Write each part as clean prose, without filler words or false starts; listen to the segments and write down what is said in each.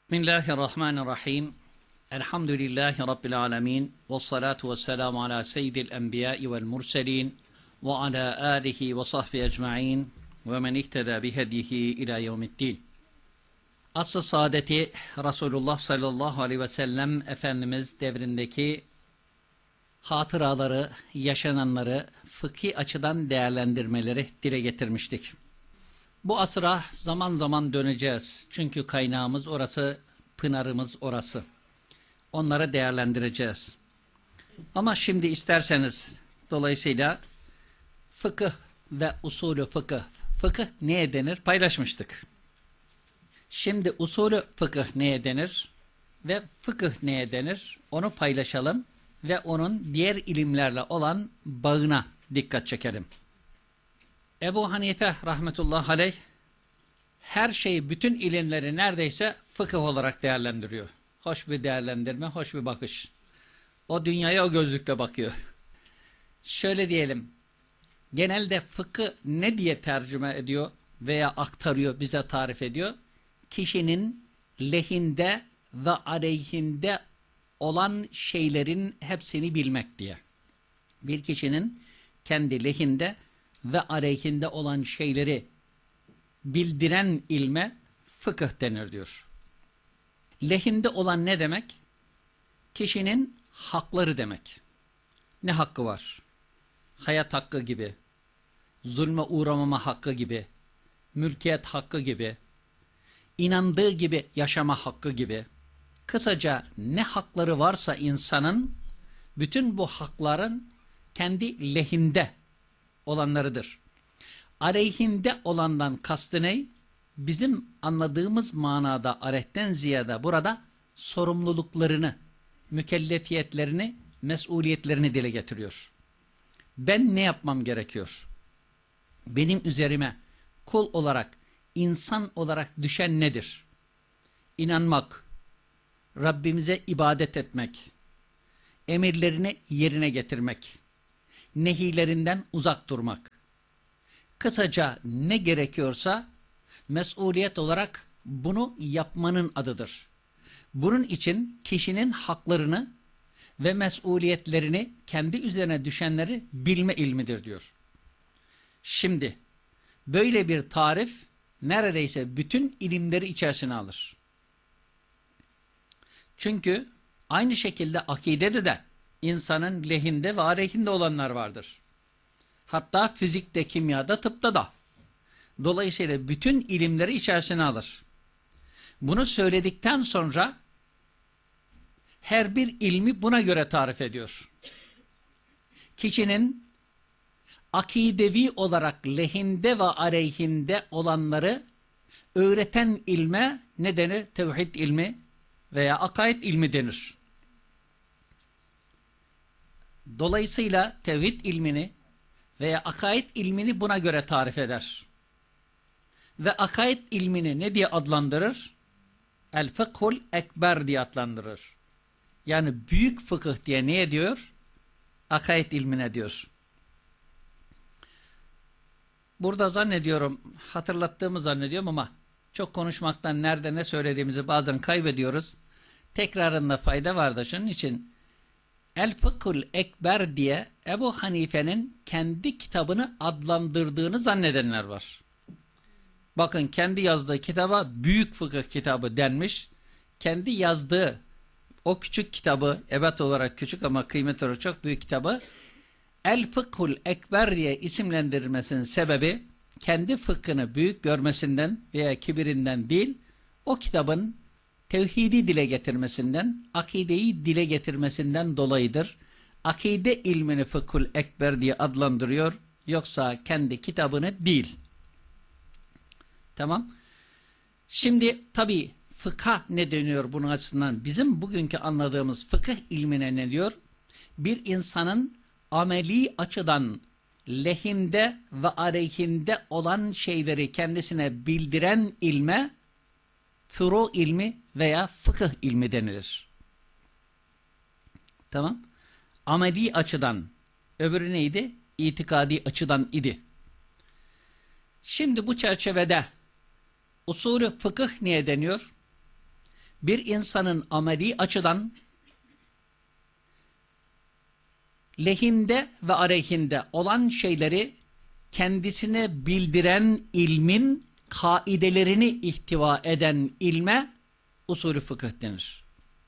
Bismillahirrahmanirrahim. Elhamdülillahi Rabbil alemin. Ve salatu ve selamu ala seyyidil enbiyai vel murselin. Ve ala alihi ve sahbihi ecma'in. Ve men ihteda bihedihi ila yevmiddin. Asr-ı saadeti Resulullah sallallahu aleyhi ve sellem Efendimiz devrindeki hatıraları, yaşananları fıkhi açıdan değerlendirmeleri dile getirmiştik. Bu asra zaman zaman döneceğiz. Çünkü kaynağımız orası, pınarımız orası. Onları değerlendireceğiz. Ama şimdi isterseniz dolayısıyla fıkıh ve usulü fıkıh. Fıkıh neye denir? Paylaşmıştık. Şimdi usulü fıkıh neye denir? Ve fıkıh neye denir? Onu paylaşalım ve onun diğer ilimlerle olan bağına dikkat çekelim. Ebu Hanife rahmetullahi aleyh her şeyi, bütün ilimleri neredeyse fıkıh olarak değerlendiriyor. Hoş bir değerlendirme, hoş bir bakış. O dünyaya o gözlükle bakıyor. Şöyle diyelim, genelde fıkıh ne diye tercüme ediyor veya aktarıyor, bize tarif ediyor? Kişinin lehinde ve aleyhinde olan şeylerin hepsini bilmek diye. Bir kişinin kendi lehinde ve aleyhinde olan şeyleri bildiren ilme fıkıh denir diyor. Lehinde olan ne demek? Kişinin hakları demek. Ne hakkı var? Hayat hakkı gibi, zulme uğramama hakkı gibi, mülkiyet hakkı gibi, inandığı gibi yaşama hakkı gibi. Kısaca ne hakları varsa insanın, bütün bu hakların kendi lehinde olanlarıdır. Aleyhinde olandan kastı ne? Bizim anladığımız manada aleyhten ziyade burada sorumluluklarını, mükellefiyetlerini, mesuliyetlerini dile getiriyor. Ben ne yapmam gerekiyor? Benim üzerime kul olarak, insan olarak düşen nedir? İnanmak, Rabbimize ibadet etmek, emirlerini yerine getirmek, nehilerinden uzak durmak. Kısaca ne gerekiyorsa mesuliyet olarak bunu yapmanın adıdır. Bunun için kişinin haklarını ve mesuliyetlerini, kendi üzerine düşenleri bilme ilmidir diyor. Şimdi böyle bir tarif neredeyse bütün ilimleri içerisine alır. Çünkü aynı şekilde akidede de insanın lehinde ve aleyhinde olanlar vardır. Hatta fizikte, kimyada, tıpta da. Dolayısıyla bütün ilimleri içerisine alır. Bunu söyledikten sonra her bir ilmi buna göre tarif ediyor. Kişinin akidevi olarak lehinde ve aleyhinde olanları öğreten ilme ne denir? Tevhid ilmi veya akaid ilmi denir. Dolayısıyla tevhid ilmini veya akaid ilmini buna göre tarif eder. Ve akaid ilmini ne diye adlandırır? El-fıkhul ekber diye adlandırır. Yani büyük fıkıh diye ne diyor? Akaid ilmine diyor. Burada zannediyorum, hatırlattığımı zannediyorum ama çok konuşmaktan nerede ne söylediğimizi bazen kaybediyoruz. Tekrarında fayda vardır. Şunun için El-Fıkhul Ekber diye Ebu Hanife'nin kendi kitabını adlandırdığını zannedenler var. Bakın, kendi yazdığı kitaba büyük fıkıh kitabı denmiş. Kendi yazdığı o küçük kitabı, ebat olarak küçük ama kıymet olarak çok büyük kitabı El-Fıkhul Ekber diye isimlendirilmesinin sebebi kendi fıkhını büyük görmesinden veya kibirinden değil, o kitabın tevhidi dile getirmesinden, akideyi dile getirmesinden dolayıdır. Akide ilmini Fıkhul Ekber diye adlandırıyor, yoksa kendi kitabını değil. Tamam. Şimdi tabii fıkha ne deniyor bunun açısından? Bizim bugünkü anladığımız fıkıh ilmine ne diyor? Bir insanın ameli açıdan lehinde ve aleyhinde olan şeyleri kendisine bildiren ilme furu ilmi veya fıkıh ilmi denilir. Tamam. Ameli açıdan. Öbürü neydi? İtikadi açıdan idi. Şimdi bu çerçevede usulü fıkıh niye deniyor? bir insanın ameli açıdan lehinde ve aleyhinde olan şeyleri kendisine bildiren ilmin kaidelerini ihtiva eden ilme usulü fıkıh denir.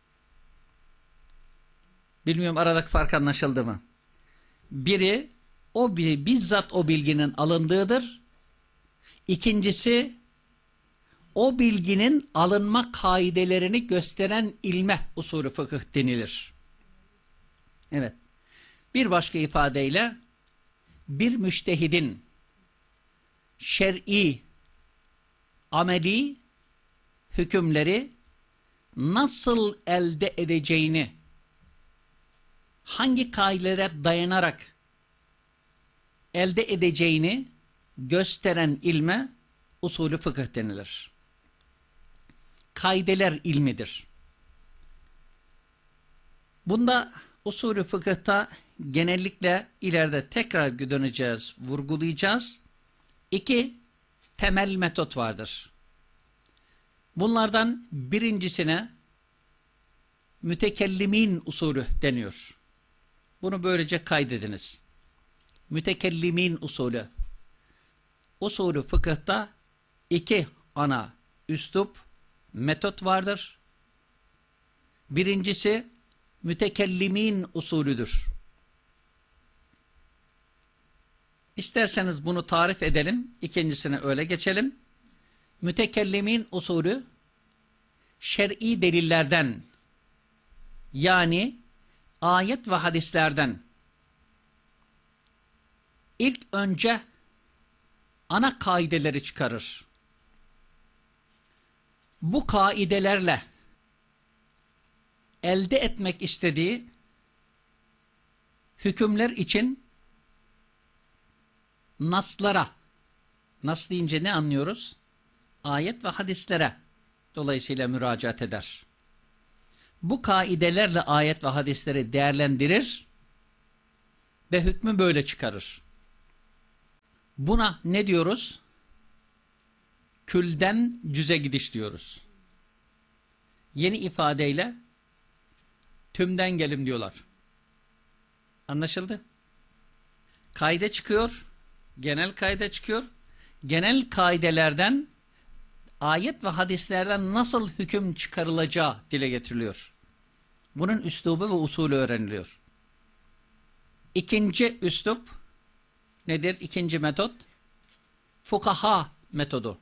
Bilmiyorum aradaki fark anlaşıldı mı? Biri bizzat o bilginin alındığıdır. İkincisi o bilginin alınma kaidelerini gösteren ilme usulü fıkıh denilir. Evet. Bir başka ifadeyle bir müştehidin şer'i, ameli hükümleri nasıl elde edeceğini, hangi kaidelere dayanarak elde edeceğini gösteren ilme usulü fıkıh denilir. Kaideler ilmidir. Bunda usulü fıkıhta genellikle ileride tekrar döneceğiz, vurgulayacağız. 2 temel metot vardır. Bunlardan birincisine mütekellimin usulü deniyor. Bunu böylece kaydediniz. Mütekellimin usulü. Usulü fıkıhta 2 ana üslup, metot vardır. Birincisi mütekellimin usulüdür. İsterseniz bunu tarif edelim. İkincisine öyle geçelim. Mütekellimin usulü şer'i delillerden, yani ayet ve hadislerden ilk önce ana kaideleri çıkarır. Bu kaidelerle elde etmek istediği hükümler için naslara, nas deyince ne anlıyoruz? Ayet ve hadislere dolayısıyla müracaat eder. Bu kaidelerle ayet ve hadisleri değerlendirir ve hükmü böyle çıkarır. Buna ne diyoruz? Külden cüze gidiş diyoruz. Yeni ifadeyle tümden gelim diyorlar. Anlaşıldı? Kaide çıkıyor, genel kaide çıkıyor. Genel kaidelerden, ayet ve hadislerden nasıl hüküm çıkarılacağı dile getiriliyor. Bunun üslubu ve usulü öğreniliyor. İkinci üslup nedir? İkinci metot fukaha metodu.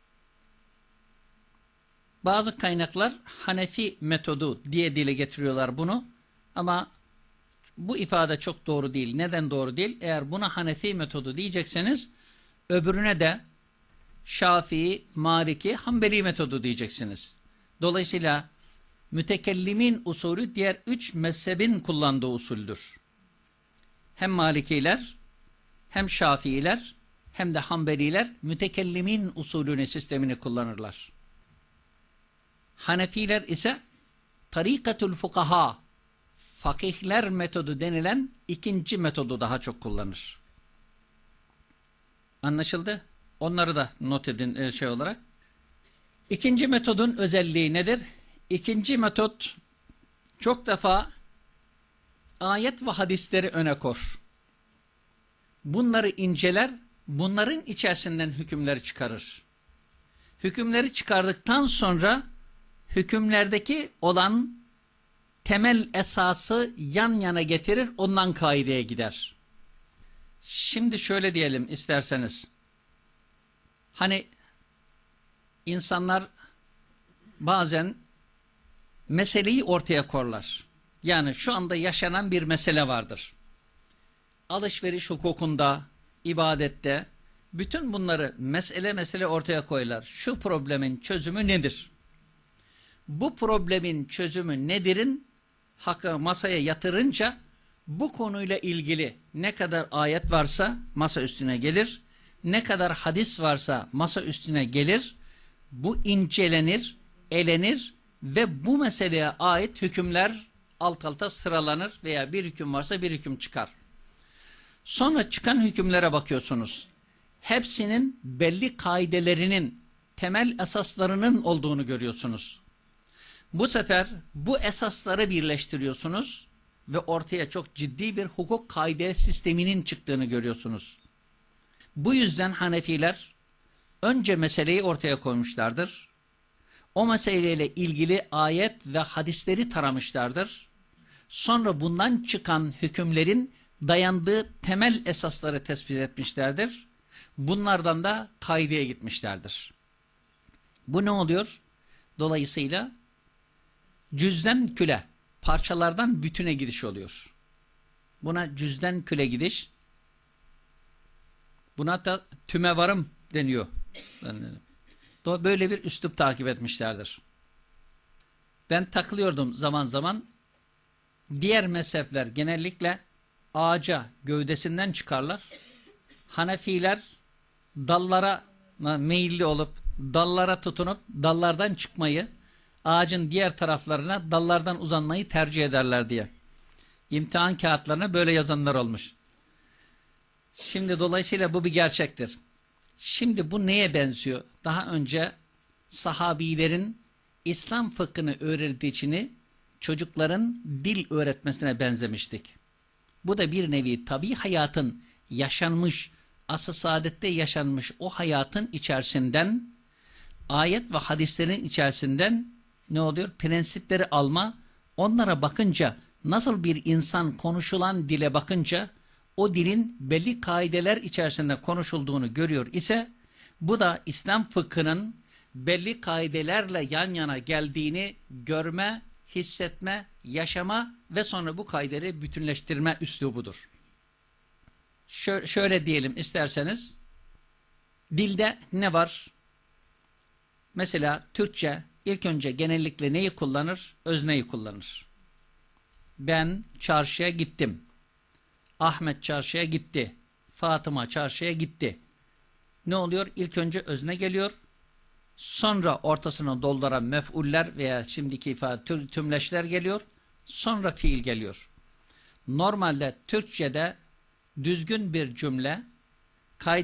Bazı kaynaklar Hanefi metodu diye dile getiriyorlar bunu. Ama bu ifade çok doğru değil. Neden doğru değil? Eğer buna Hanefi metodu diyecekseniz öbürüne de Şafii, Maliki, Hanbeli metodu diyeceksiniz. Dolayısıyla mütekellimin usulü diğer 3 mezhebin kullandığı usuldür. Hem Malikiler, hem Şafiiler, hem de Hanbeliler mütekellimin usulünü, sistemini kullanırlar. Hanefiler ise tarikatul fukaha, fakihler metodu denilen ikinci metodu daha çok kullanır. Anlaşıldı? Onları da not edin olarak. İkinci metodun özelliği nedir? İkinci metot çok defa ayet ve hadisleri öne kor. Bunları inceler, bunların içerisinden hükümleri çıkarır. Hükümleri çıkardıktan sonra hükümlerdeki olan temel esası yan yana getirir, ondan kaideye gider. Şimdi şöyle diyelim isterseniz. Hani insanlar bazen meseleyi ortaya korlar. Yani şu anda yaşanan bir mesele vardır. Alışveriş hukukunda, ibadette, bütün bunları mesele ortaya koyarlar. Şu problemin çözümü nedir? Bu problemin çözümü nedirin masaya yatırınca bu konuyla ilgili ne kadar ayet varsa masa üstüne gelir, ne kadar hadis varsa masa üstüne gelir, bu incelenir, elenir ve bu meseleye ait hükümler alt alta sıralanır veya bir hüküm varsa bir hüküm çıkar. Sonra çıkan hükümlere bakıyorsunuz. Hepsinin belli kaidelerinin, temel esaslarının olduğunu görüyorsunuz. Bu sefer bu esasları birleştiriyorsunuz ve ortaya çok ciddi bir hukuk kaide sisteminin çıktığını görüyorsunuz. Bu yüzden Hanefiler önce meseleyi ortaya koymuşlardır. O meseleyle ilgili ayet ve hadisleri taramışlardır. Sonra bundan çıkan hükümlerin dayandığı temel esasları tespit etmişlerdir. Bunlardan da kaideye gitmişlerdir. Bu ne oluyor? Dolayısıyla cüzden küle, parçalardan bütüne gidiş oluyor. Buna cüzden küle gidiş, buna da tümevarım deniyor. Böyle bir üslup takip etmişlerdir. Ben takılıyordum zaman zaman. Diğer mezhepler genellikle ağaca gövdesinden çıkarlar. Hanefiler dallara meyilli olup dallara tutunup dallardan çıkmayı, ağacın diğer taraflarına dallardan uzanmayı tercih ederler diye. İmtihan kağıtlarına böyle yazanlar olmuş. Şimdi dolayısıyla bu bir gerçektir. Şimdi bu neye benziyor? Daha önce sahabilerin İslam fıkhını öğrettiğini çocukların dil öğretmesine benzemiştik. Bu da bir nevi tabii hayatın yaşanmış, asr-ı saadette yaşanmış o hayatın içerisinden, ayet ve hadislerin içerisinden ne oluyor? Prensipleri alma, onlara bakınca, nasıl bir insan konuşulan dile bakınca, o dilin belli kaideler içerisinde konuşulduğunu görüyor ise, bu da İslam fıkhının belli kaidelerle yan yana geldiğini görme, hissetme, yaşama ve sonra bu kaideleri bütünleştirme üslubudur. Şöyle diyelim isterseniz, dilde ne var? Mesela Türkçe ilk önce genellikle neyi kullanır? Özneyi kullanır. Ben çarşıya gittim. Ahmet çarşıya gitti. Fatıma çarşıya gitti. Ne oluyor? İlk önce özne geliyor. Sonra ortasına dolduran mef'uller veya şimdiki ifade tümleçler geliyor. Sonra fiil geliyor. Normalde Türkçe'de düzgün bir cümle